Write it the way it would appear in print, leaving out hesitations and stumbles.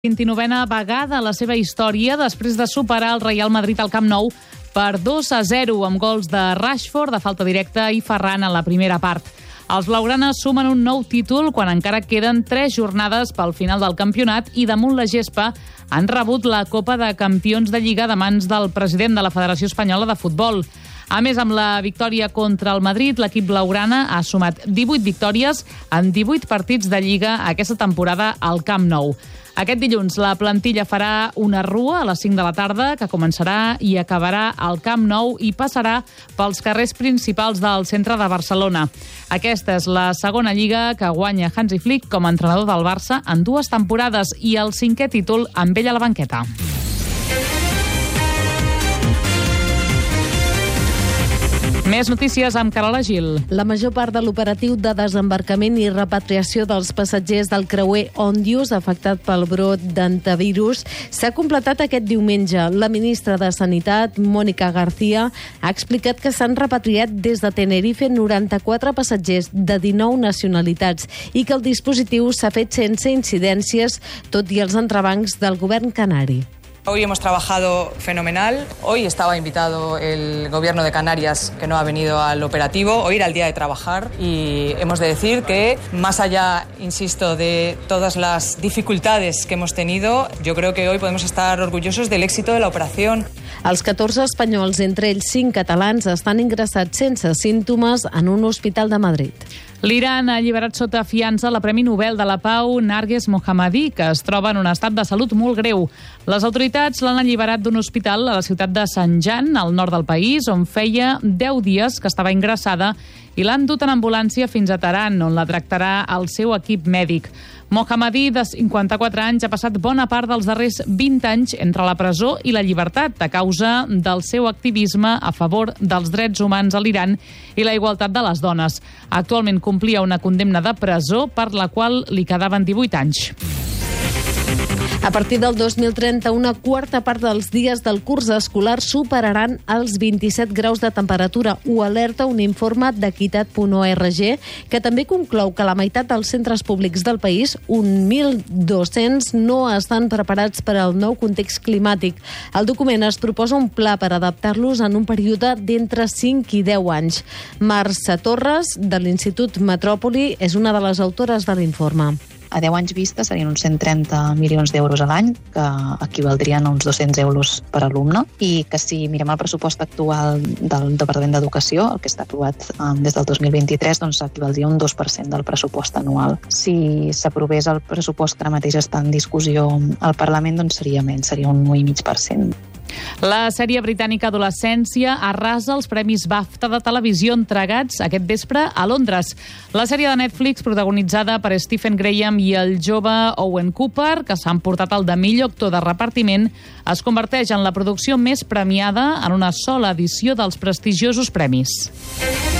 29a vegada a la seva història després de superar el Real Madrid al Camp Nou per 2-0 amb gols de Rashford, de falta directa, i Ferran a la primera part. Els blaugranes sumen un nou títol quan encara queden 3 jornades pel final del campionat i damunt la gespa han rebut la Copa de Campions de Lliga de mans del president de la Federació Espanyola de Futbol. A més, amb la victòria contra el Madrid, l'equip blaugrana ha sumat 18 victòries en 18 partits de Lliga aquesta temporada al Camp Nou. Aquest dilluns la plantilla farà una rua a les 5 de la tarda que començarà i acabarà al Camp Nou i passarà pels carrers principals del centre de Barcelona. Aquesta és la segona Lliga que guanya Hansi Flick com a entrenador del Barça en 2 temporades i el 5è títol amb ell a la banqueta. Més notícies amb Carola Gil. La major part de l'operatiu de desembarcament i repatriació dels passatgers del creuer Òndius afectat pel brot d'hantavirus s'ha completat aquest diumenge. La ministra de Sanitat, Mónica García, ha explicat que s'han repatriat des de Tenerife 94 passatgers de 19 nacionalitats i que el dispositiu s'ha fet sense incidències, tot i els entrebancs del govern canari. Hoy hemos trabajado fenomenal. Hoy estaba invitado el Gobierno de Canarias, que no ha venido al operativo. Hoy era el día de trabajar y hemos de decir que, más allá, insisto, de todas las dificultades que hemos tenido, yo creo que hoy podemos estar orgullosos del éxito de la operación. Els 14 espanyols, entre ells 5 catalans, estan ingressats sense símptomes en un hospital de Madrid. L'Iran ha alliberat sota fiança la Premi Nobel de la Pau Narges Mohammadi, que es troba en un estat de salut molt greu. Les autoritats l'han alliberat d'un hospital a la ciutat de Zanjan, al nord del país, on feia 10 dies que estava ingressada, i l'han dut en ambulància fins a Teheran, on la tractarà el seu equip mèdic. Mohammadi, de 54 anys, ha passat bona part dels darrers 20 anys entre la presó i la llibertat a causa del seu activisme a favor dels drets humans a l'Iran i la igualtat de les dones. Actualment complia una condemna de presó per la qual li quedaven 18 anys. A partir del 2030, una quarta part dels dies del curs escolar superaran els 27 graus de temperatura. Ho alerta un informe d'equitat.org que també conclou que la meitat dels centres públics del país, 1.200, no estan preparats per al nou context climàtic. El document es proposa un pla per adaptar-los en un període d'entre 5 i 10 anys. Mercè Torres, de l'Institut Metròpoli, és una de les autores de l'informe. A 10 anys vista serien uns 130 milions d'euros a l'any, que equivaldrien a uns 200 euros per alumne, i que si mirem el pressupost actual del Departament d'Educació, el que està aprovat des del 2023, doncs equivaldria a un 2% del pressupost anual. Si s'aprovés el pressupost que ara mateix està en discussió al Parlament, doncs seria menys, seria un 1,5%. La sèrie britànica Adolescència arrasa els Premis BAFTA de televisió entregats aquest vespre a Londres. La sèrie de Netflix, protagonitzada per Stephen Graham i el jove Owen Cooper, que s'han portat el de millor actor de repartiment, es converteix en la producció més premiada en una sola edició dels prestigiosos premis.